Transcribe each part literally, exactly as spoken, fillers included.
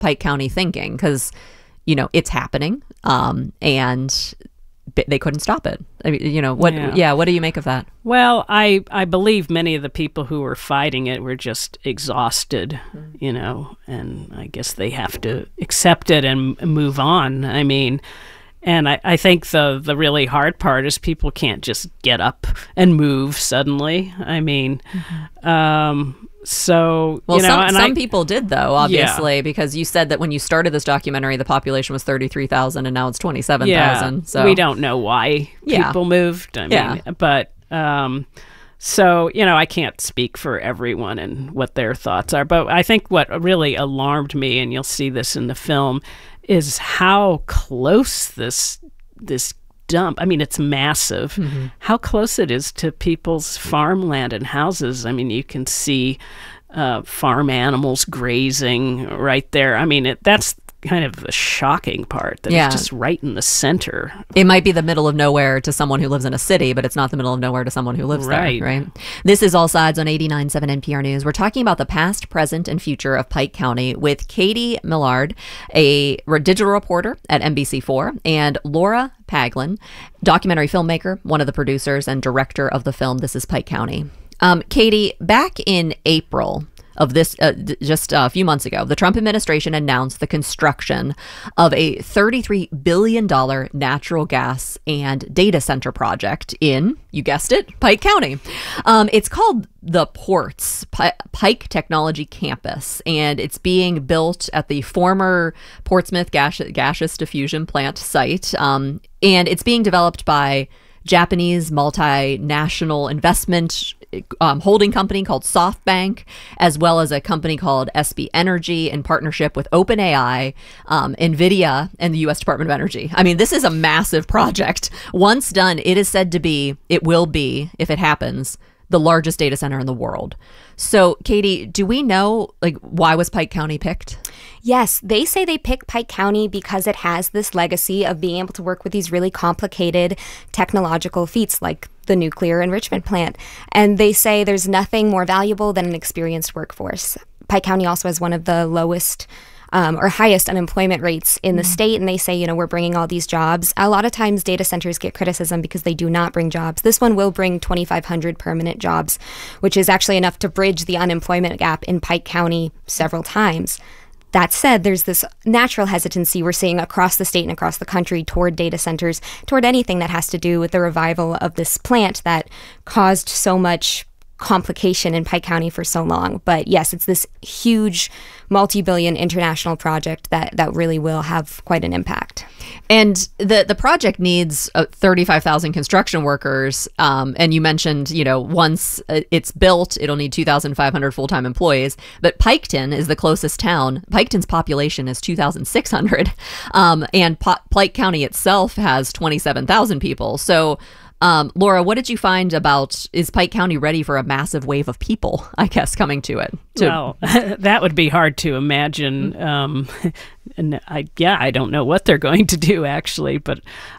Pike County thinking? Because, you know, it's happening, um, and they couldn't stop it. I mean, you know, what, yeah. yeah, what do you make of that? Well, I, I believe many of the people who were fighting it were just exhausted, mm. you know, and I guess they have to accept it and move on. I mean, and I, I think the, the really hard part is people can't just get up and move suddenly. I mean, mm-hmm. um, so, well, you know, some, and some I, people did, though, obviously, yeah. because you said that when you started this documentary, the population was thirty-three thousand and now it's twenty-seven thousand. Yeah, so we don't know why yeah. people moved. I mean, yeah. but um, so, you know, I can't speak for everyone and what their thoughts are. But I think what really alarmed me, and you'll see this in the film, is how close this this dump. I mean, it's massive. Mm-hmm. How close it is to people's farmland and houses. I mean, you can see uh, farm animals grazing right there. I mean, it, that's kind of the shocking part, that yeah. it's just right in the center. It might be the middle of nowhere to someone who lives in a city, but it's not the middle of nowhere to someone who lives right. there, right? This is All Sides on eighty-nine point seven N P R News. We're talking about the past, present, and future of Pike County with Katie Millard, a digital reporter at N B C four, and Laura Paglin, documentary filmmaker, one of the producers and director of the film This is Pike County. Um, Katie, back in April of this, uh, th- just a few months ago, the Trump administration announced the construction of a thirty-three billion dollars natural gas and data center project in, you guessed it, Pike County. Um, it's called the Ports, P- Pike Technology Campus, and it's being built at the former Portsmouth gas- gaseous diffusion plant site, um, and it's being developed by Japanese multinational investment um, holding company called SoftBank, as well as a company called S B Energy in partnership with OpenAI, um, NVIDIA, and the U S Department of Energy. I mean, this is a massive project. Once done, it is said to be, it will be, if it happens, the largest data center in the world. So, Katie, do we know, like, why was Pike County picked? Yes, they say they picked Pike County because it has this legacy of being able to work with these really complicated technological feats like the nuclear enrichment plant. And they say there's nothing more valuable than an experienced workforce. Pike County also has one of the lowest Um, or highest unemployment rates in the mm. state. And they say, you know, we're bringing all these jobs. A lot of times data centers get criticism because they do not bring jobs. This one will bring twenty-five hundred permanent jobs, which is actually enough to bridge the unemployment gap in Pike County several times. That said, there's this natural hesitancy we're seeing across the state and across the country toward data centers, toward anything that has to do with the revival of this plant that caused so much complication in Pike County for so long. But yes, it's this huge multi-billion international project that that really will have quite an impact. And the the project needs uh, thirty-five thousand construction workers. Um, and you mentioned, you know, once it's built, it'll need two thousand five hundred full-time employees. But Piketon is the closest town. Piketon's population is two thousand six hundred. Um, and po- Pike County itself has twenty-seven thousand people. So Um, Laura, what did you find about, is Pike County ready for a massive wave of people, I guess, coming to it? To- well, that would be hard to imagine. Um, and I, yeah, I don't know what they're going to do, actually. But,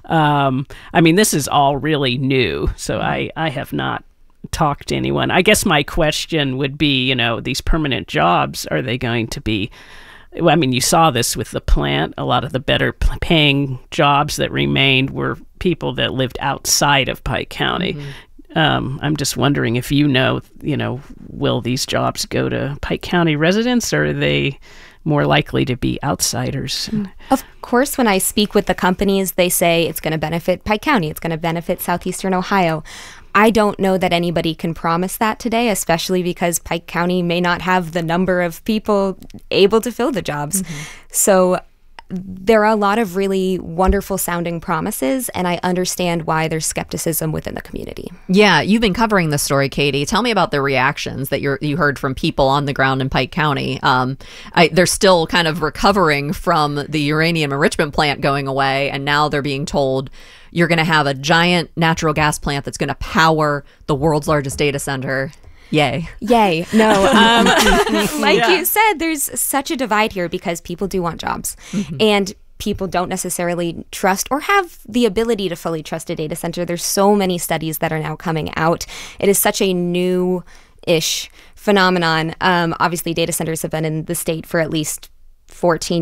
um, I mean, this is all really new. So I, I have not talked to anyone. I guess my question would be, you know, these permanent jobs, are they going to be... I mean, you saw this with the plant. A lot of the better paying jobs that remained were people that lived outside of Pike County. Mm-hmm. Um, I'm just wondering if you know, you know, will these jobs go to Pike County residents, or are they more likely to be outsiders? Of course, when I speak with the companies, they say it's going to benefit Pike County. It's going to benefit southeastern Ohio. I don't know that anybody can promise that today, especially because Pike County may not have the number of people able to fill the jobs. Mm-hmm. So there are a lot of really wonderful sounding promises, and I understand why there's skepticism within the community. Yeah, you've been covering this story, Katie. Tell me about the reactions that you're, you heard from people on the ground in Pike County. Um, I, they're still kind of recovering from the uranium enrichment plant going away, and now they're being told you're going to have a giant natural gas plant that's going to power the world's largest data center. Yay. Yay. No, um, like yeah. you said, there's such a divide here because people do want jobs. Mm-hmm. And people don't necessarily trust or have the ability to fully trust a data center. There's so many studies that are now coming out. It is such a new-ish phenomenon. Um, obviously, data centers have been in the state for at least fourteen